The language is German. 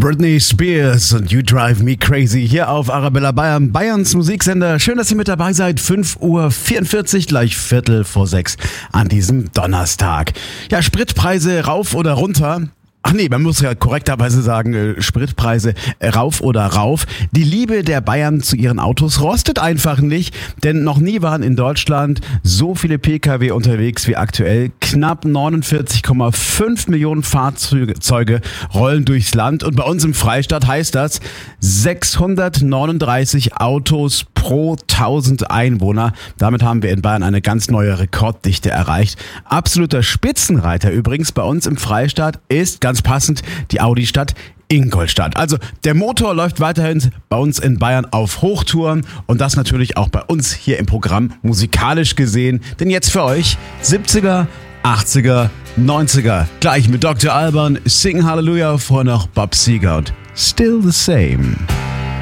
Britney Spears und You Drive Me Crazy hier auf Arabella Bayern, Bayerns Musiksender. Schön, dass ihr mit dabei seid. 5:44 Uhr, gleich 5:45 an diesem Donnerstag. Ja, Spritpreise rauf oder runter. Ach nee, man muss ja korrekterweise sagen, Spritpreise rauf oder rauf. Die Liebe der Bayern zu ihren Autos rostet einfach nicht, denn noch nie waren in Deutschland so viele Pkw unterwegs wie aktuell. Knapp 49,5 Millionen Fahrzeuge rollen durchs Land und bei uns im Freistaat heißt das 639 Autos pro 1000 Einwohner. Damit haben wir in Bayern eine ganz neue Rekorddichte erreicht. Absoluter Spitzenreiter übrigens bei uns im Freistaat ist ganz passend die Audi-Stadt Ingolstadt. Also der Motor läuft weiterhin bei uns in Bayern auf Hochtouren und das natürlich auch bei uns hier im Programm musikalisch gesehen. Denn jetzt für euch 70er, 80er, 90er. Gleich mit Dr. Alban, Sing Hallelujah, vorher noch Bob Seger und Still the Same.